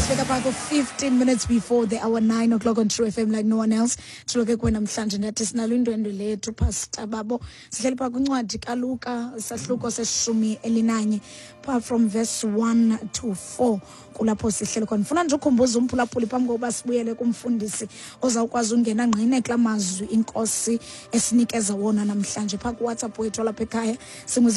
sibeka phakathi 15 minutes before the hour 9 o'clock on True FM like no one else. Siloke kuwe namhlanje ndathi sinalo indwendwe lethu Pastor Babo. Sihleli pha kwincwadi kaLuka sahluko seshumi elinanye from verse 1 to 4 kulapho sihleli khona. Ngifuna nje ukhumbuza umphulaphuli phambi kokuba sibuyele kumfundisi ozawukwazi ungena ngqine kula mazwi inkosi esinikeza wona namhlanje pha ku WhatsApp wethu lapha ekhaya singu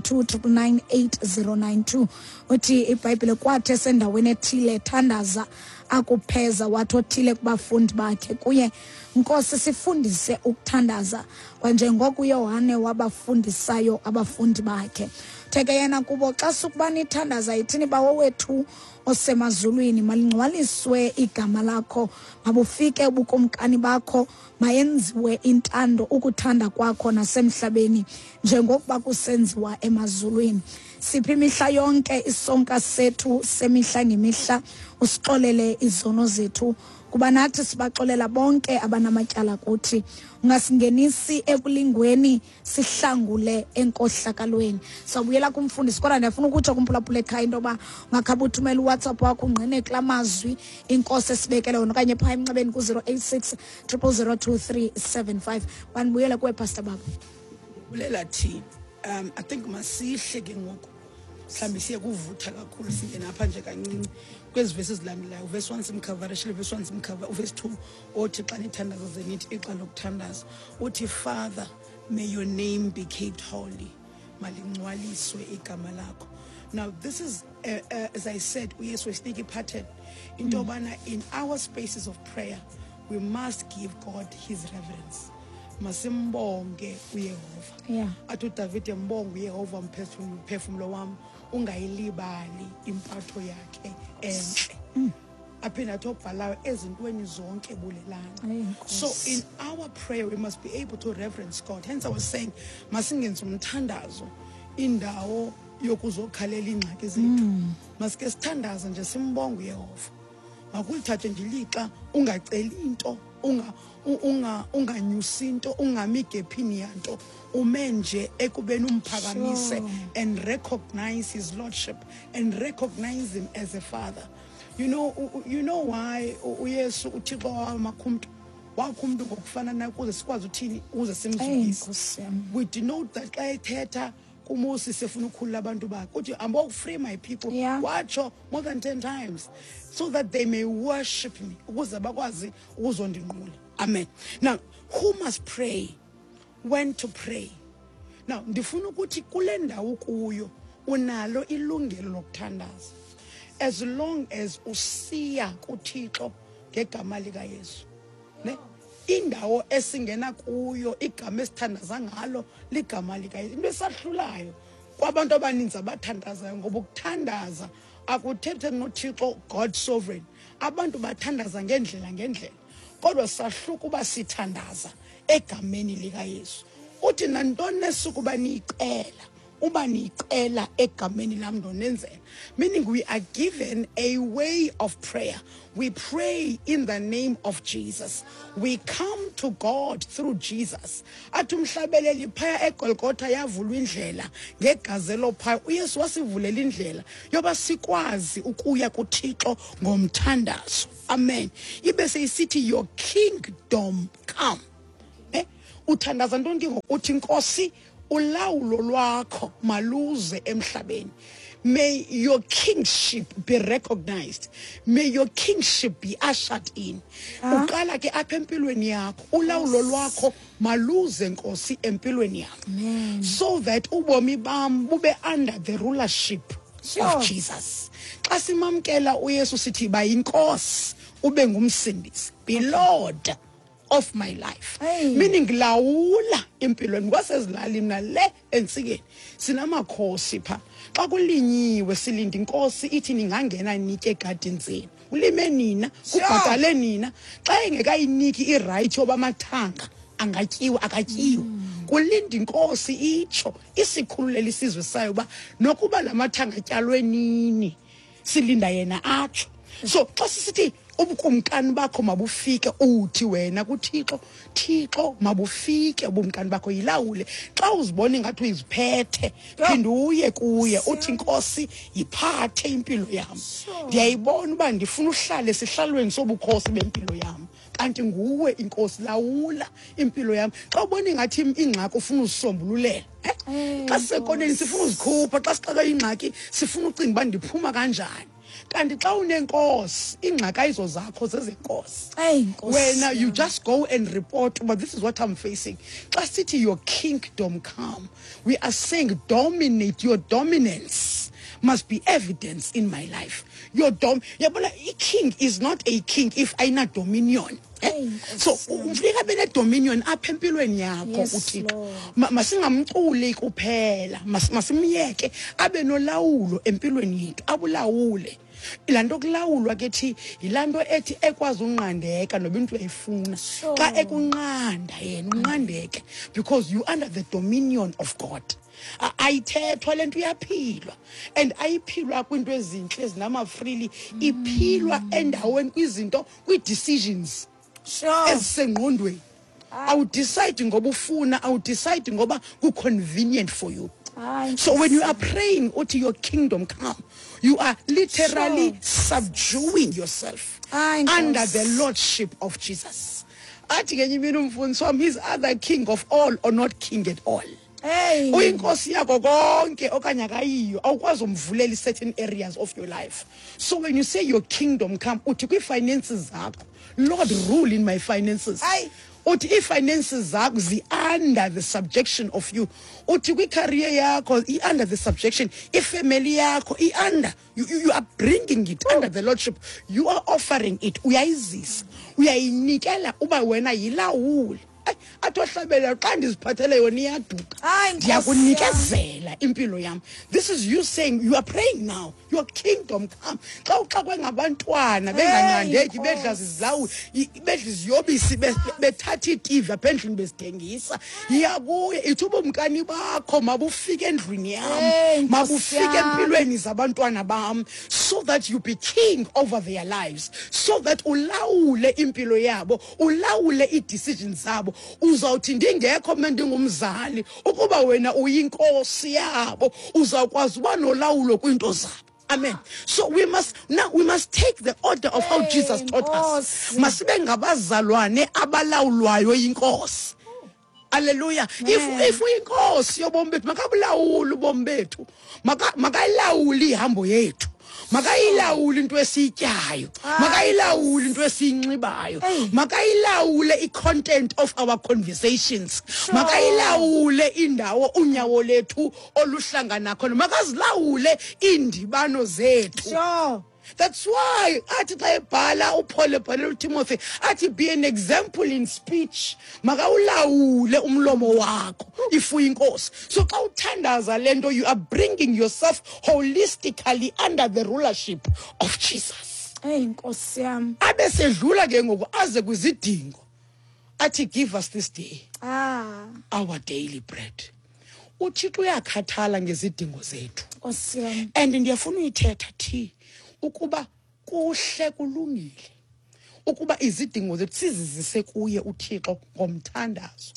0729998092. Uthi iBhayibhile kwathi sendaweni ethile thandaza akupheza wathi othile kubafundi bakhe kuye inkosi sifundise ukuthandaza kwanjengoko uYohane wabafundisayo abafundi bakhe. Theke yena kubo xa sukubani ithandaza yithini bawo wethu osemazulwini malingcwaliswe igama lakho mabufike ubukumkani bakho mayenziwe intando ukuthanda kwakho nasemhlabeni njengokuba kusenziwa emazulwini. Siphi imihla yonke isonka sethu semihla ngemihla usixolele izono zethu kuba nathi sibaxolela bonke abanamatyala kuthi ungasingenisi ekulingweni sihlangule enkohlakalweni. Sawubuyela kumfundisi kodwa ndiyafuna ukutsho kumphulaphula ekhaya into yoba ungakhaba uthumela uWhatsApp wakho ungqine kula mazwi inkosi esibekele wona okanye phaa emnxebeni ku-086 0002375. Bandibuyele kuwe Pastor Babo. Ulela thi I think masihle ke ngoku mhlambi siye kuvutha kakhulu singena apha nje kancinci kwezi verses zilandelayo. Verse 1 simcover actually verse 1 simcover verse 2 othi xa nithandaza zenithi ixa lokuthandaza uthi Father may your name be kept holy malingcwaliswe igama lakho. Now this is as I said uYesu wesinika pattern into yobana in our spaces of prayer we must give God his reverence. Masimbonge uYehova. Yeah. Athi uDavid mbonge uYehova mphefumulo wami ungayilibali impatho yakhe enhle. Aphinda athi obhalayo ezintweni zonke bulelana. So in our prayer we must be able to reverence God. Hence I was saying masingenze umthandazo indawo yokuzokhalela ingxaki zethu. Masike sithandaza nje simbonge uYehova. Makulithathe nje ilixa ungaceli into unganyusi into ungamigephini yanto umenje ekubeni umphakamise and recognize his lordship and recognize him as a father. You know why uYesu uThixo wamakhumuntu wakhumuntu ngokufana naye kuze sikwazi uthini uze simzukise. We denote that xa ethetha kuMoses sefuna ukukhulula abantu bakhe uthi ambo free my people watsho more than 10 times so that they may worship me ukuze bakwazi ukuzondinqula. Amen. Now who must pray, when to pray? Now ndifuna ukuthi kule ndawo kuyo unalo ilungelo lokuthandaza as long as usiya kuThixo ngegama lika Yesu. Ne indawo esingena kuyo igama esithandaza ngalo ligama lika Yesu. Into esahlulayo kwabantu abaninzi abathandazayo ngoba ukuthandaza akuthethi noThixo God sovereign. Abantu bathandaza ngendlela kodwa sahluka uba sithandaza egameni lika Yesu. Uthi nantoni esukuba niyiqela uba niyiqela egameni lam ndonenzela. Meaning we are given a way of prayer. We pray in the name of Jesus. We come to God through Jesus. Athi umhlabeleli phaya eGolgotha yavulwa indlela ngegazelo phaya uYesu wasivulela indlela yoba sikwazi ukuya kuThixo ngomthandazo. Amen. Ibe seyisithi your kingdom come. Uthandaza ntoni ngokuthi inkosi ulawulo lwakho maluze emhlabeni. May your kingship be recognized. May your kingship be ushered in. Uqala ke apha empilweni yakho ulawulo lwakho maluze nkosi empilweni yakho. So that ubomi bam bube under the rulership of Jesus. Xa simamkela uYesu sithi bayinkosi ube ngumsindisi. Be Lord of my life. Meaning lawula impilweni kwasezilalini nale entsikeni sinamakhosi pha xa kulinyiwe silinde inkosi ithi ningangena nitye egadini zenu ulime nina kubhatale nina xa engekayiniki iright yoba amathanga angatyiwa akatyiwa kulinda inkosi itsho isikhululela isizwe sayo ba nokuba lamathanga atyalwe nini silinda yena atsho. So xa sisithi ubukumkani bakho mabufike uthi wena kuThixo, Thixo mabufike ubukumkani bakho yilawule. Xa uzibona ngathi uyiziphethe phinde uye kuye uthi Nkosi yiphathe impilo yami. Ndiyayibona uba ndifuna uhlale sihlalweni sobukhosi bempilo yami. Kanti nguwe Inkosi lawula impilo yami. Xa ubona ngathi ingxaki ufuna uzisombululela, xa sisekoneni sifuna uzikhupha, xa sixaka ingxaki sifuna ucinga uba ndiphuma kanjani. Kanti xa unenkosi ingxaki ayizo zakho zezenkosi. Wena you just go and report, but this is what I'm facing. Xa sithi your kingdom come, we are saying dominate. Your dominance must be evidence in my life. Your yabona, a king is not a king if ayina dominion. So ufika bene dominion apha empilweni yakho uThixo. Masingamculi kuphela, masimyeke abe nolawulo empilweni yethu, abulawule. Ilanto kulawulwa kethi ilanto ethi ekwazi unqandeka noba into uyayifuna. Xa ekunqanda yena unqandeke because you under the dominion of God. Ayithethwa lento iyaphilwa, and ayiphilwa kwinto ezinhle ezinama freely, iphilwa endaweni kwizinto, kwi-decisions ezisengqondweni. Awudecide ngoba ufuna, awudecide ngoba ku-convenient for you. So when you are praying uthi your kingdom come, you are literally subduing yourself under the lordship of Jesus. Athi ngenye imini umfundisi wami, he's either king of all or not king at all. Uyinkosi yakho konke okanye akayiyo, awukwazi umvulela certain areas of your life. So when you say your kingdom come, uthi kwi-finances zakho, Lord rule in my finances. Uthi i-finances zakho zi under the subjection of you. Uthi kwi-career yakho under the subjection. Ifamily yakho under you are bringing it under the lordship. You are offering it. Uyayizisa, uyayinikela uba wena yilawule. Atohlabela xa ndiziphathele yona iyaduka, ndiyakunikezela impilo yami. This is you saying, you are praying now, your kingdom come. Xa uxakwe ngabantwana benganqandeki, bedla zizilawuli, bedla iziyobisi, bethatha iTV apha endlini bezithengisa, iyabuye ithi ubumkani bakho mabufike endlwini yami, mabufike empilweni zabantwana bam, so that you be king over their lives, so that ulawule impilo yabo, ulawule i-decisions zabo. Uzawuthi ndingekho mna ndingumzali, ukuba wena uyinkosi yabo, uzawukwazi uba nolawulo kwinto zabo. Amen. So we must take the order of how Jesus taught us. Masibe ngabazalwane abalawulwayo yinkosi. Hallelujah. If uyinkosi yobomi bethu, makabulawula ubomi bethu, makayilawule ihambo yethu, makayilawule into esiyityayo, makayilawule into esiyinxibayo, makayilawule i-content of our conversations, makayilawule indawo unyawo lethu oluhlangana khona, makazilawule indibano zethu. That's why athi xa ebhala uPaul ebhalela uTimothy athi be an example in speech, makawulawule umlomo wakho if uyinkosi. So xa uthandaza lento, you are bringing yourself holistically under the rulership of Jesus. Nkosi yami. Abesedlula ke ngoku aze kwizidingo athi give us this day our daily bread. uThixo uyakhathala ngezidingo zethu. And ndiyafuna uyithetha thi ukuba kuhle kulungile ukuba izidingo zethu sizizise kuye uThixo ngomthandazo.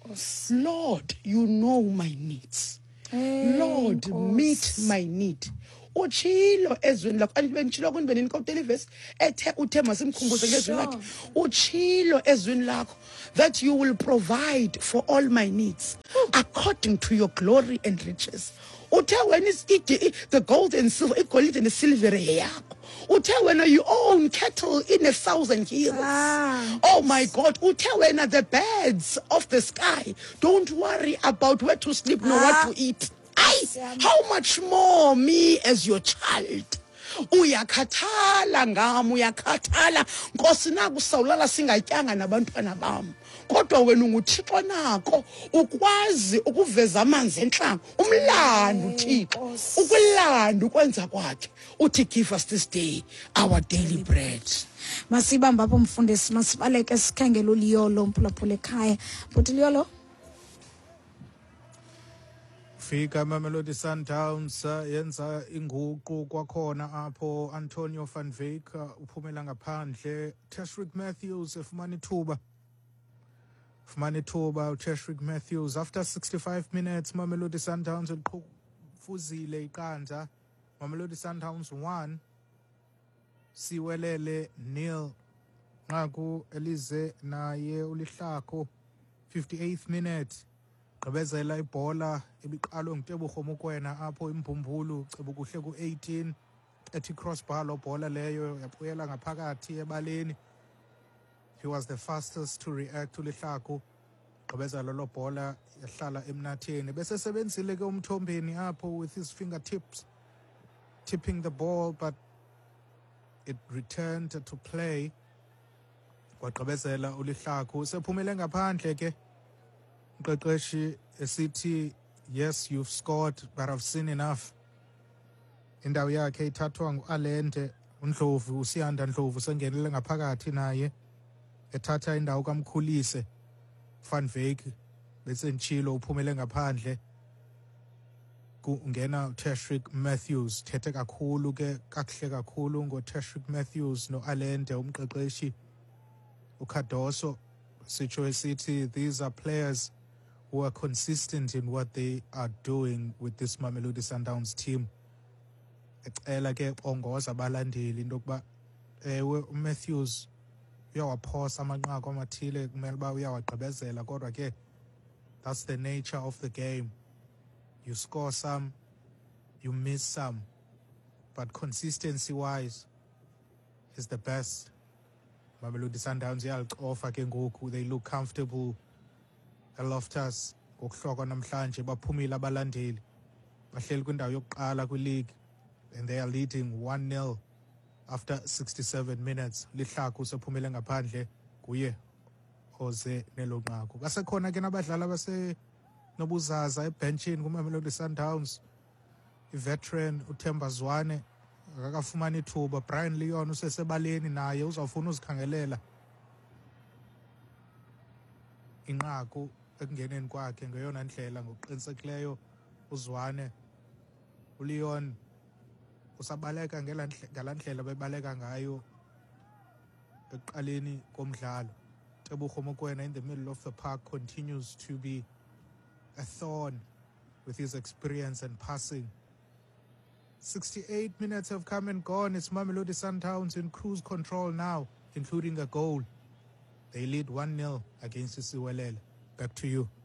Lord, you know my needs. Lord, meet my need. Uchilo ezweni lakho andibentshilo kunibeni inkoteli verse ethe uthe masimkhumbuze ngezweni lakhe. Uchilo ezweni lakho that you will provide for all my needs according to your glory and riches. Uthe when is the gold and silver, igolide and the silver yakho. Uthe when you own cattle in 1,000 hills. Oh my God. Uthe when the birds of the sky, don't worry about where to sleep nor what to eat. How much more me as your child? Uyakhathala ngam, uyakhathala Nkosi, nakusawulala singatyanga nabantwana bam, kodwa wena unguThixo nako ukwazi ukuveza amanzi enhlanga. Umlando Thixo, ukulanda ukwenza kwakhe. Uthi give us this day our daily bread. Masibamba apho mfundisi, masibaleke sikhangela uLiyolo mphulaphula ekhaya. But Liyolo, Fika Mamelodi Sundowns yenza inguqu kwakhona apho Antonio van Wyk uphumela ngaphandle. Tashreeq Matthews efumana ithuba Tashreeq Matthews after 65 minutes Mamelodi Sundowns iqhufuzile iqanda. Mamelodi Sundowns 1 Siwelele 0. Nqaku Elize naye ulihlako 58th minute. Gqibezela ibhola ebiqalwe nguTebogo Mokoena apho iMbumbulu cebukuhle ku-18 ethi crossbar lo bhola leyo yapuyela ngaphakathi ebaleni. He was the fastest to react uLihlako. Gqibezela lo bhola yahlala emnatheni bese sebenzile ke uMthombeni apho with his fingertips tipping the ball, but it returned to play. Kwagqibezela uLihlako sephumele ngaphandle ke. Mqeqeshi esithi yes you've scored but I've seen enough. Indawo yakhe ithathwa nguAlende uNdlovu, uSiyanda Ndlovu sengenele ngaphakathi naye ethatha indawo kaMkhulise. Van Wyk bese ntshilo uphumele ngaphandle kungena uTashreeq Matthews. Thethe kakhulu ke kakuhle kakhulu ngoTashreeq Matthews noAlende umqeqeshi uKhadoso sitsho esithi these are players who are consistent in what they are doing with this Mamelodi Sundowns team. Ecela ke ongoza abalandeli into yokuba ewe uMatthews uyawaphosa amanqaku amathile kumele uba uyawagqibezela, kodwa ke that's the nature of the game. You score some, you miss some, but consistency wise is the best. Mamelodi Sundowns iyalicofa ke ngoku, they look comfortable. Loftus ngokuhlokwa namhlanje baphumile abalandeli bahleli kwindawo yokuqala kwileague and they are leading 1-0 after 67 minutes. Lihlako sephumele ngaphandle kuye Jose Nelonqaku. Basekhona ke nabadlali abase nobuzaza ebenchini kuMamelodi Sundowns. I-veteran uThemba Zwane akakafumani ithuba. Brian Leon usesebaleni naye uzawufuna uzikhangelela inqaku ekungeneni kwakhe ngeyona ndlela ngokuqinisekileyo. uZwane uLeon usabaleka ngalaa ndlela bebaleka ngayo ekuqaleni komdlalo. Tebogo Mokoena in the middle of the park continues to be a thorn with his experience and passing. 68 minutes have come and gone. It's Mamelodi Sundowns in cruise control now, including a goal. They lead 1-0 against Siwelele. Back to you.